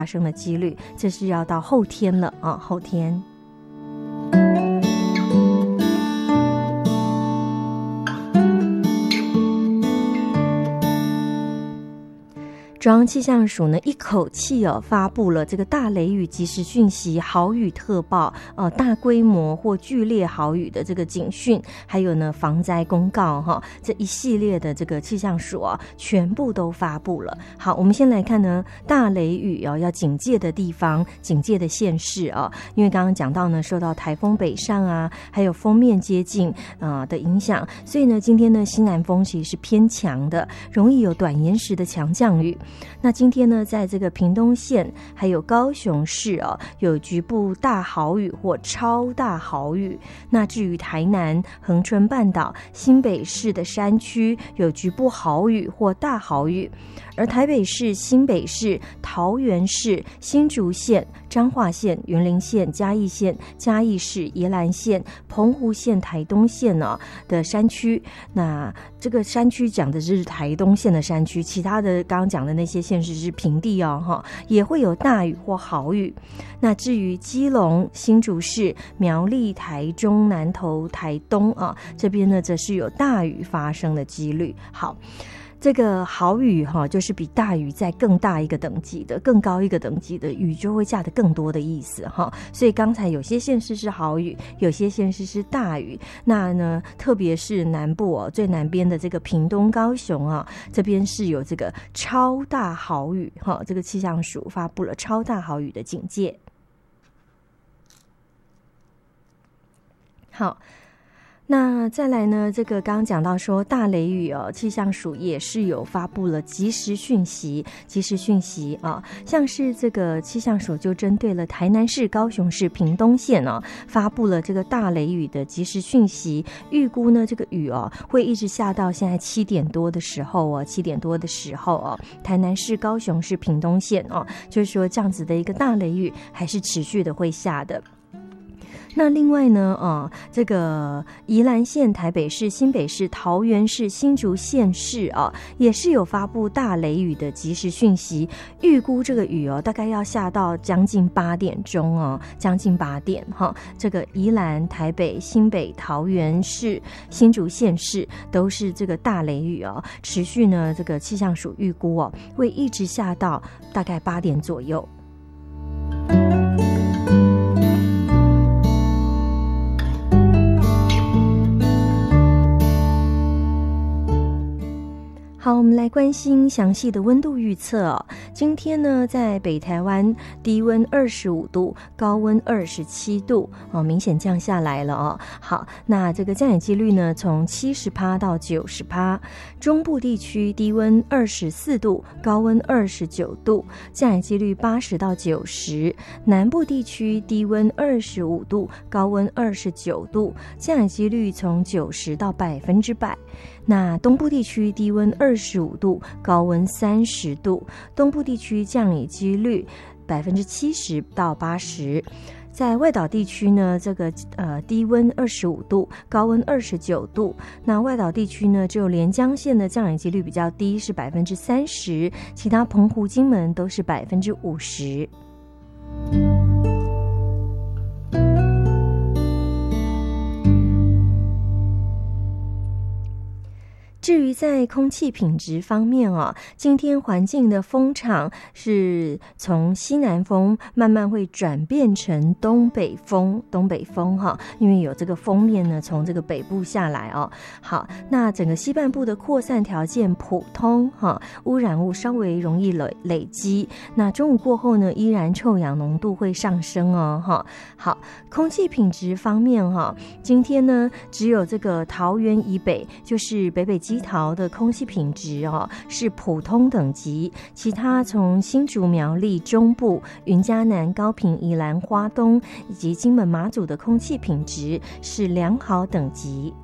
发生的几率，这是要到后天了啊，后天。中央气象署呢一口气发布了这个大雷雨即时讯息、豪雨特报、大规模或剧烈豪雨的这个警讯，还有呢防灾公告这一系列的这个气象署全部都发布了。好，我们先来看呢大雷雨要警戒的地方、警戒的县市因为刚刚讲到呢受到台风北上还有锋面接近的影响，所以呢今天呢西南风其实是偏强的，容易有短延时的强降雨。那今天呢在这个屏东县还有高雄市有局部大豪雨或超大豪雨。那至于台南、恒春半岛、新北市的山区有局部豪雨或大豪雨，而台北市、新北市、桃园市、新竹县、彰化县、云林县、嘉义县、嘉义市、宜兰县、澎湖县、台东县的山区，那这个山区讲的是台东县的山区，其他的刚刚讲的那些县市是平地也会有大雨或豪雨。那至于基隆、新竹市、苗栗、台中、南投、台东这边呢则是有大雨发生的几率。好，这个豪雨就是比大雨再更大一个等级的、更高一个等级的雨就会下得更多的意思所以刚才有些县市是豪雨，有些县市是大雨。那呢，特别是南部最南边的这个屏东、高雄这边是有这个超大豪雨这个气象署发布了超大豪雨的警戒。好。那再来呢，这个刚刚讲到说大雷雨气象署也是有发布了即时讯息像是这个气象署就针对了台南市、高雄市、屏东县发布了这个大雷雨的即时讯息，预估呢这个雨会一直下到现在7点多的时候台南市、高雄市、屏东县就是说这样子的一个大雷雨还是持续的会下的。那另外呢这个宜兰县、台北市、新北市、桃园市、新竹县市也是有发布大雷雨的即时讯息，预估这个雨大概要下到将近8点钟将近8点这个宜兰、台北、新北、桃园市、新竹县市都是这个大雷雨持续呢这个气象署预估会一直下到大概8点左右。好，我们来关心详细的温度预测今天呢，在北台湾低温25度，高温27度明显降下来了好，那这个降雨几率呢，从70%到90%。中部地区低温24度，高温29度，降雨几率80到90%。南部地区低温25度，高温29度，降雨几率从90到100%。那东部地区低温25度，高温30度，东部地区降雨几率70%到80%。在外岛地区呢，这个低温25度，高温29度。那外岛地区呢，只有连江县的降雨几率比较低，是30%，其他澎湖、金门都是50%。至于在空气品质方面今天环境的风场是从西南风慢慢会转变成东北风因为有这个锋面呢从这个北部下来好，那整个西半部的扩散条件普通污染物稍微容易累积，那中午过后呢依然臭氧浓度会上升好，空气品质方面今天呢只有这个桃园以北，就是北基桃的空气品质是普通等级，其他从新竹、苗栗、中部、云嘉南、高屏、宜兰、花东以及金门、马祖的空气品质是良好等级。